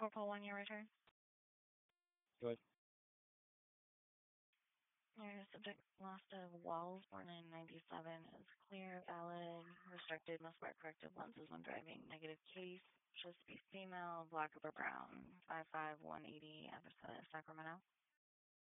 Purple 1-year return. Go ahead. Your subject lost of walls, born in 97, is clear, valid, restricted, must wear corrective lenses when driving. Negative case, supposed to be female, black or brown. 5'5", 180, address Sacramento.